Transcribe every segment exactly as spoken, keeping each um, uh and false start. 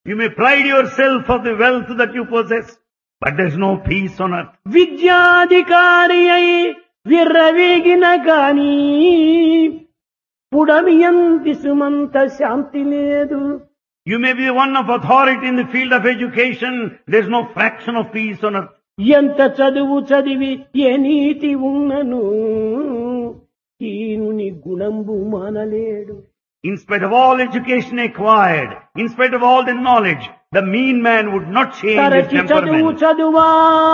You may pride yourself of the wealth that you possess, but there's no peace on earth. విద్యాధికారి అయి విర్రవీగిన గాని పుడమియంతి సుమంత శాంతి లేదు. You may be one of authority in the field of education, there's no fraction of peace on earth. ఎంత చదువు చదివి ఏ నీతి ఉన్నను హీనుని గుణంబు మానలేడు. In spite of all education acquired, in spite of all the knowledge, the mean man would not change his తరచి చదువు temperament. చదువా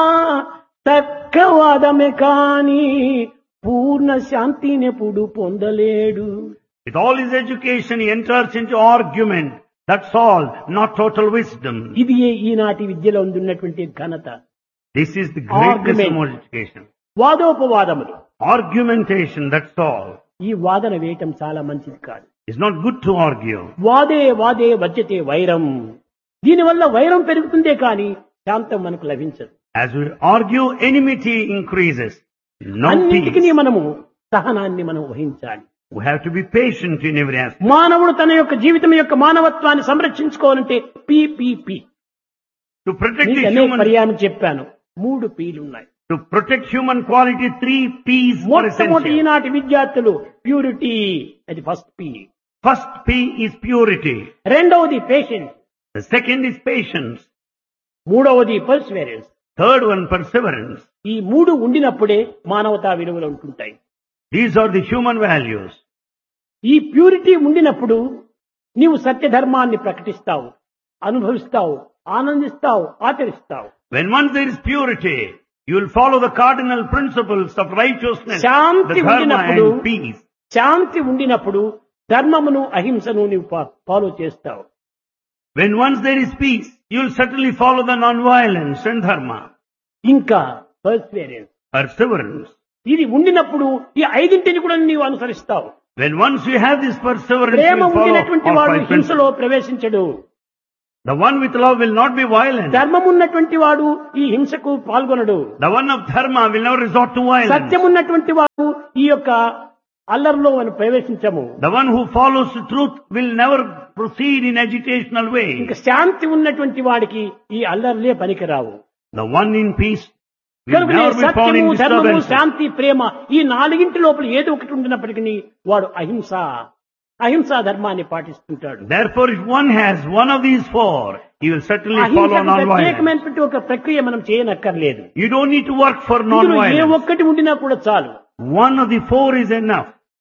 తక్కవాదమే కాని పూర్ణ శాంతినెప్పుడు పొందలేడు. With all his education, he enters into argument. That's all, not total wisdom. ఇది ఈనాటి విద్యలో ఉన్నటువంటి ఘనత. This is the greatness Argument. of education. వాదోపవాదములు. Argumentation, that's all. ఈ వాదన వేయటం చాలా మంచిది కాదు. It's not good to argue. వాదే వాదే వజ్యతే వైరం. దీనివల్ల వైరం పెరుగుతుందే కానీ శాంతం మనకు లభించదు. As we argue, enmity increases. No అన్నింటికి peace. మనము సహనాన్ని మనం వహించాలి. We have to be patient in every aspect. మానవుడు తన యొక్క జీవితం యొక్క మానవత్వాన్ని సంరక్షించుకోవాలంటే పిపిపి. To protect the మీకు అనేక human, పర్యాయం చెప్పాను. మూడు పీలు ఉన్నాయి. to protect human quality, three P's are మొట్టమొదటి essential. ఈనాటి విద్యార్థులు ప్యూరిటీ, అది first P. First P is purity. రెండవది patience, The second is patience. మూడవది పర్సివరెన్స్. Third one, perseverance. ఈ మూడు ఉండినప్పుడే మానవతా విలువలు ఉంటుంటాయి. These are the human values. ఈ ప్యూరిటీ ఉండినప్పుడు నీవు సత్యధర్మాన్ని ప్రకటిస్తావు, అనుభవిస్తావు, ఆనందిస్తావు, ఆచరిస్తావు. When once there is purity, you will follow the cardinal principles of righteousness, the Shanti dharma ఉండినప్పుడు and peace. శాంతి ఉండినప్పుడు ధర్మమును అహింసను నీవు ఫాలో చేస్తావు. When once there is peace, you will certainly follow the non-violence and dharma. ఇంకా Perseverance, Perseverance. ఇది ఉండినప్పుడు ఈ ఐదింటిని కూడా నీవు అనుసరిస్తావు. When once you have this perseverance, you Prema will follow ఉండినటువంటి all వాడు five హింసలో principles. ప్రవేశించడు. The one with love will not be violent. ధర్మం ఉన్నటువంటి వాడు ఈ హింసకు పాల్గొనడు. The one of dharma will never resort to violence. సత్యం ఉన్నటువంటి వాడు ఈ యొక్క అల్లరిలో మనం ప్రవేశించము. The one who follows the truth will never proceed in agitational way. ఇంకా శాంతి ఉన్నటువంటి వాడికి ఈ అల్లర్లే పనికిరావు. The one in peace will కనుకనే never be found in సత్యము, ధర్మము, disturbance. శాంతి, ప్రేమ ఈ నాలుగింటి లోపల ఏదో ఒకటి ఉండినప్పటికీ వాడు అహింస అహింసా ధర్మాన్ని పాటిస్తుంటాడు. Therefore, if one has one of these four, he will certainly follow అహింసకు non-violence. ప్రత్యేకమైనటువంటి ఒక ప్రక్రియ మనం చేయనక్కర్లేదు. You don't need to work for ఇందులో ఏ non-violence. ఒక్కటి ఉండినా కూడా చాలు. One of the four is enough.